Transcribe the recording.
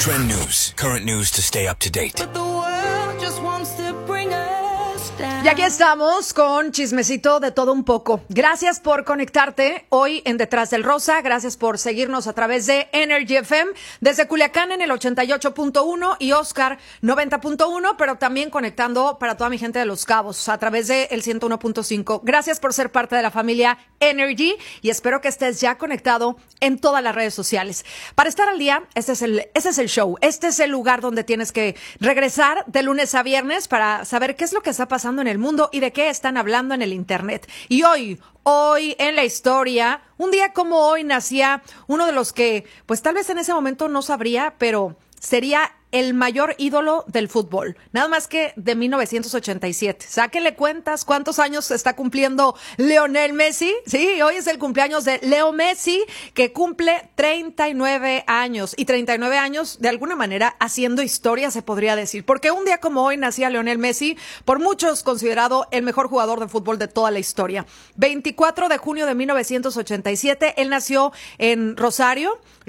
Trend news, current news to stay up to date. Y aquí estamos con chismecito de todo un poco. Gracias por conectarte hoy en Detrás del Rosa. Gracias por seguirnos a través de Energy FM desde Culiacán en el 88.1 y Oscar 90.1, pero también conectando para toda mi gente de Los Cabos a través de el 101.5. Gracias por ser parte de la familia Energy y espero que estés ya conectado en todas las redes sociales. Para estar al día, este es el show. Este es el lugar donde tienes que regresar de lunes a viernes para saber qué es lo que está pasando en el mundo y de qué están hablando en el internet. Y hoy en la historia, un día como hoy nacía uno de los que, pues tal vez en ese momento no sabría, pero sería el mayor ídolo del fútbol, nada más que de 1987. Sáquenle cuentas cuántos años está cumpliendo Lionel Messi. Sí, hoy es el cumpleaños de Leo Messi, que cumple 39 años. Y 39 años, de alguna manera, haciendo historia, se podría decir. Porque un día como hoy nacía Lionel Messi, por muchos considerado el mejor jugador de fútbol de toda la historia. 24 de junio de 1987, él nació en Rosario.